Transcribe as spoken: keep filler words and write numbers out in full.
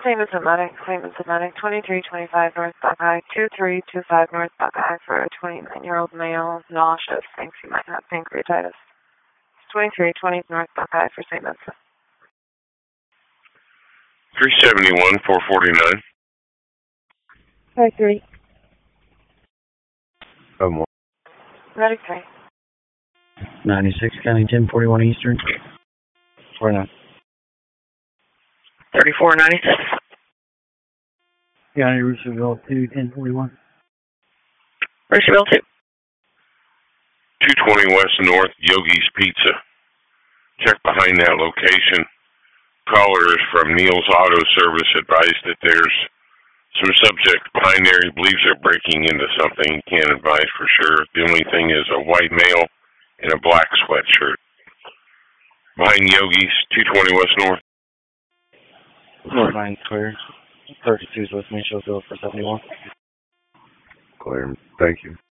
Saint Vincent Medic, Saint Vincent Medic, twenty-three twenty-five North Buckeye, two three two five North Buckeye for a twenty-nine-year-old male, nauseous, thinks he might have pancreatitis. twenty-three twenty North Buckeye for Saint Vincent. three seventy-one, four forty-nine. Five three. Oh, more. Ready three. ninety-six County ten forty-one Eastern. forty-nine. thirty-four ninety-six. County Russellville two ten forty-one. Russellville two. two twenty West North, Yogi's Pizza. Check behind that location. Caller is from Neil's Auto Service, advised that there's some subject behind there he believes they're breaking into something. He can't advise for sure. The only thing is a white male in a black sweatshirt. Behind Yogi's, two twenty West North. North Line clear. thirty-two is with me, Showfield for seventy-one. Clear. Thank you.